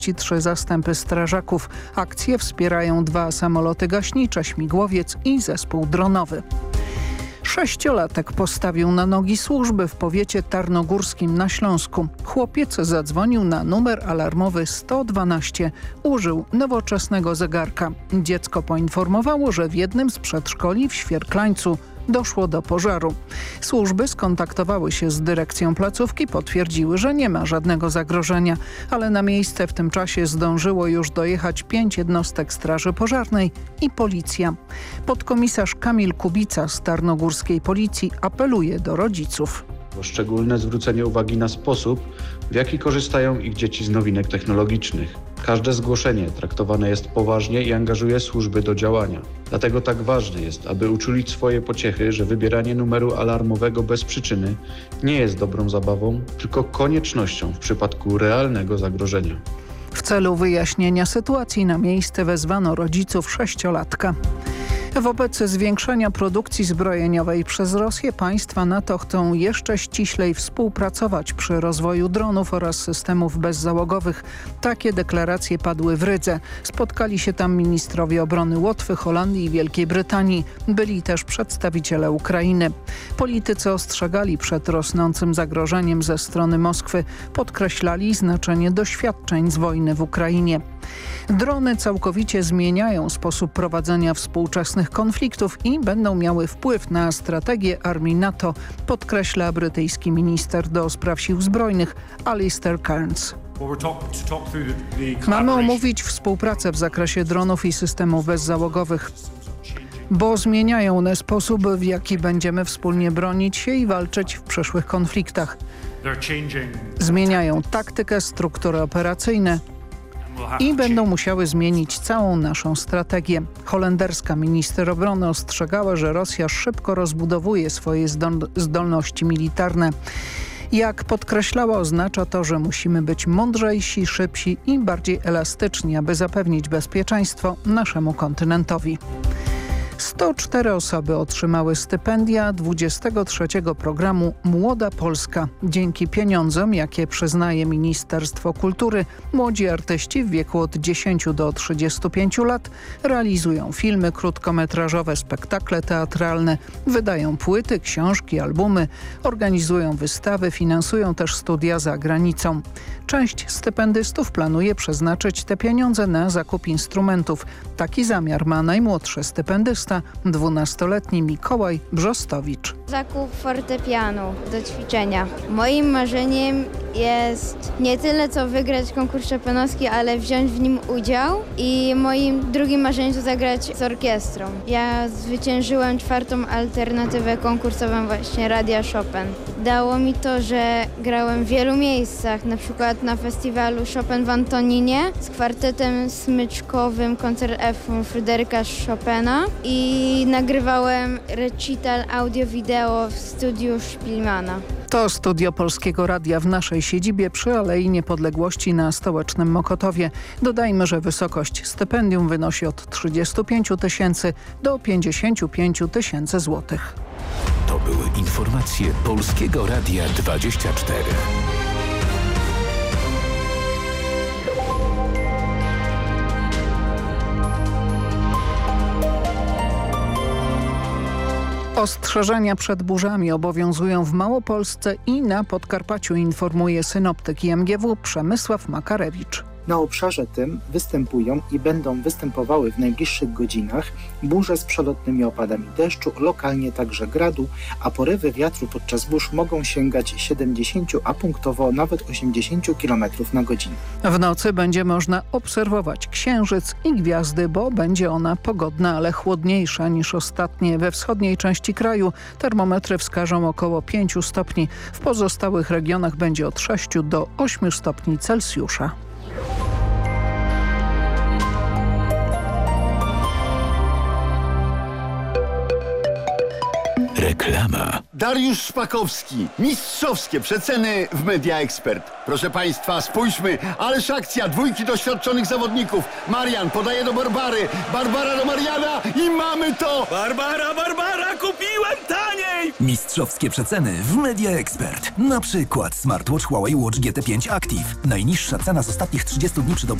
3 zastępy strażaków. Akcję wspierają 2 samoloty gaśnicze, śmigłowiec i zespół dronowy. 6-latek postawił na nogi służby w powiecie tarnogórskim na Śląsku. Chłopiec zadzwonił na numer alarmowy 112. Użył nowoczesnego zegarka. Dziecko poinformowało, że w jednym z przedszkoli w Świerklańcu doszło do pożaru. Służby skontaktowały się z dyrekcją placówki, potwierdziły, że nie ma żadnego zagrożenia, ale na miejsce w tym czasie zdążyło już dojechać 5 jednostek straży pożarnej i policja. Podkomisarz Kamil Kubica z tarnogórskiej policji apeluje do rodziców o szczególne zwrócenie uwagi na sposób, w jaki korzystają ich dzieci z nowinek technologicznych. Każde zgłoszenie traktowane jest poważnie i angażuje służby do działania. Dlatego tak ważne jest, aby uczulić swoje pociechy, że wybieranie numeru alarmowego bez przyczyny nie jest dobrą zabawą, tylko koniecznością w przypadku realnego zagrożenia. W celu wyjaśnienia sytuacji na miejsce wezwano rodziców 6-latka. Wobec zwiększenia produkcji zbrojeniowej przez Rosję państwa NATO chcą jeszcze ściślej współpracować przy rozwoju dronów oraz systemów bezzałogowych. Takie deklaracje padły w Rydze. Spotkali się tam ministrowie obrony Łotwy, Holandii i Wielkiej Brytanii. Byli też przedstawiciele Ukrainy. Politycy ostrzegali przed rosnącym zagrożeniem ze strony Moskwy. Podkreślali znaczenie doświadczeń z wojny w Ukrainie. Drony całkowicie zmieniają sposób prowadzenia współczesnych konfliktów i będą miały wpływ na strategię armii NATO, podkreśla brytyjski minister do spraw sił zbrojnych Alistair Cairns. Mamy omówić współpracę w zakresie dronów i systemów bezzałogowych, bo zmieniają one sposób, w jaki będziemy wspólnie bronić się i walczyć w przyszłych konfliktach. Zmieniają taktykę, struktury operacyjne i będą musiały zmienić całą naszą strategię. Holenderska minister obrony ostrzegała, że Rosja szybko rozbudowuje swoje zdolności militarne. Jak podkreślała, oznacza to, że musimy być mądrzejsi, szybsi i bardziej elastyczni, aby zapewnić bezpieczeństwo naszemu kontynentowi. 104 osoby otrzymały stypendia 23 programu Młoda Polska. Dzięki pieniądzom, jakie przyznaje Ministerstwo Kultury, młodzi artyści w wieku od 10 do 35 lat realizują filmy krótkometrażowe, spektakle teatralne, wydają płyty, książki, albumy, organizują wystawy, finansują też studia za granicą. Część stypendystów planuje przeznaczyć te pieniądze na zakup instrumentów. Taki zamiar ma najmłodszy stypendysta, 12-letni Mikołaj Brzostowicz. Zakup fortepianu do ćwiczenia. Moim marzeniem jest nie tyle co wygrać konkurs chopinowski, ale wziąć w nim udział i moim drugim marzeniem to zagrać z orkiestrą. Ja zwyciężyłem 4. alternatywę konkursową właśnie Radia Chopin. Dało mi to, że grałem w wielu miejscach, na przykład na festiwalu Chopin w Antoninie z kwartetem smyczkowym koncert F Fryderyka Chopina i nagrywałem recital audio-wideo w studiu Szpilmana. To studio Polskiego Radia w naszej siedzibie przy Alei Niepodległości na Stołecznym Mokotowie. Dodajmy, że wysokość stypendium wynosi od 35 000 do 55 000 złotych. To były informacje Polskiego Radia 24. Ostrzeżenia przed burzami obowiązują w Małopolsce i na Podkarpaciu, informuje synoptyk IMGW Przemysław Makarewicz. Na obszarze tym występują i będą występowały w najbliższych godzinach burze z przelotnymi opadami deszczu, lokalnie także gradu, a porywy wiatru podczas burz mogą sięgać 70, a punktowo nawet 80 km na godzinę. W nocy będzie można obserwować księżyc i gwiazdy, bo będzie ona pogodna, ale chłodniejsza niż ostatnie. We wschodniej części kraju termometry wskażą około 5 stopni. W pozostałych regionach będzie od 6 do 8 stopni Celsjusza. Reklama. Dariusz Szpakowski. Mistrzowskie przeceny w Media Expert. Proszę Państwa, spójrzmy, ależ akcja, dwójki doświadczonych zawodników. Marian podaje do Barbary, Barbara do Mariana i mamy to! Barbara, kupiłem taniej! Mistrzowskie przeceny w Media Expert. Na przykład smartwatch Huawei Watch GT5 Active. Najniższa cena z ostatnich 30 dni przy